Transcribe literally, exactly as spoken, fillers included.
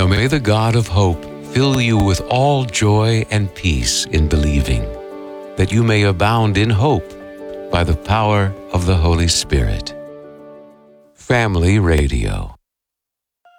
Now may the God of hope fill you with all joy and peace in believing, that you may abound in hope by the power of the Holy Spirit. Family Radio.